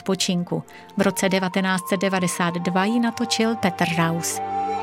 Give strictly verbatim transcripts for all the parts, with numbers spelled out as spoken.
odpočinku. V roce devatenáct set devadesát dva ji natočil Petr Raus.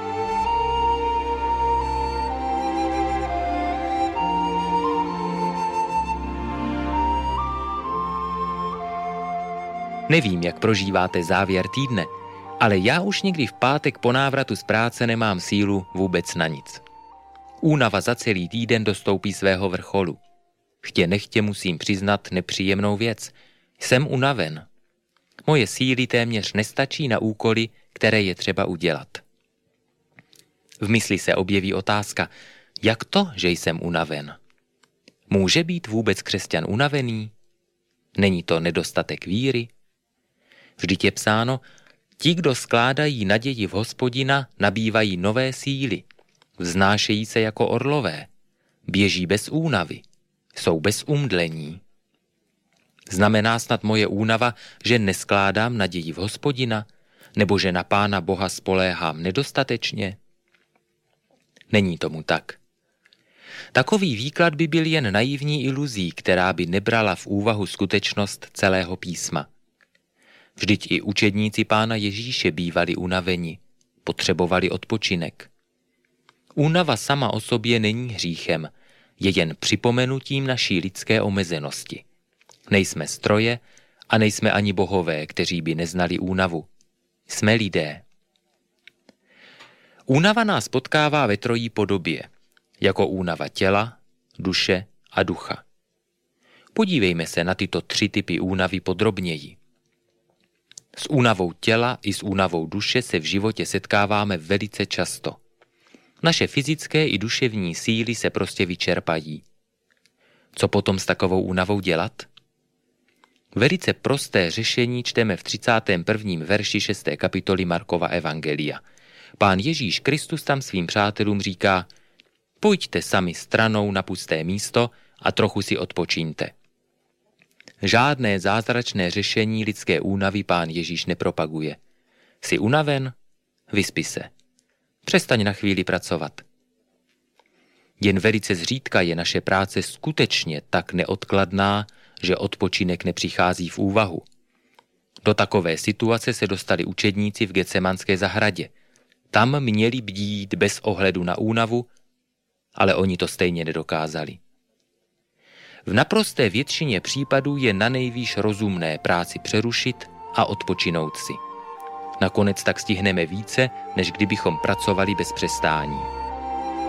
Nevím, jak prožíváte závěr týdne, ale já už někdy v pátek po návratu z práce nemám sílu vůbec na nic. Únava za celý týden dostoupí svého vrcholu. Chtě nechtě musím přiznat nepříjemnou věc. Jsem unaven. Moje síly téměř nestačí na úkoly, které je třeba udělat. V mysli se objeví otázka, jak to, že jsem unaven? Může být vůbec křesťan unavený? Není to nedostatek víry? Vždyť je psáno, ti, kdo skládají naději v Hospodina, nabývají nové síly, vznášejí se jako orlové, běží bez únavy, jsou bez umdlení. Znamená snad moje únava, že neskládám naději v Hospodina, nebo že na Pána Boha spoléhám nedostatečně? Není tomu tak. Takový výklad by byl jen naivní iluzí, která by nebrala v úvahu skutečnost celého písma. Vždyť i učedníci Pána Ježíše bývali unaveni, potřebovali odpočinek. Únava sama o sobě není hříchem, je jen připomenutím naší lidské omezenosti. Nejsme stroje a nejsme ani bohové, kteří by neznali únavu. Jsme lidé. Únava nás potkává ve trojí podobě, jako únava těla, duše a ducha. Podívejme se na tyto tři typy únavy podrobněji. S únavou těla i s únavou duše se v životě setkáváme velice často. Naše fyzické i duševní síly se prostě vyčerpají. Co potom s takovou únavou dělat? Velice prosté řešení čteme v třicátém prvním verši šesté kapitoly Markova evangelia. Pán Ježíš Kristus tam svým přátelům říká: pojďte sami stranou na pusté místo a trochu si odpočíňte. Žádné zázračné řešení lidské únavy Pán Ježíš nepropaguje. Jsi unaven? Vyspi se. Přestaň na chvíli pracovat. Jen velice zřídka je naše práce skutečně tak neodkladná, že odpočinek nepřichází v úvahu. Do takové situace se dostali učedníci v Getsemanské zahradě. Tam měli bdít bez ohledu na únavu, ale oni to stejně nedokázali. V naprosté většině případů je nanejvýš rozumné práci přerušit a odpočinout si. Nakonec tak stihneme více, než kdybychom pracovali bez přestání.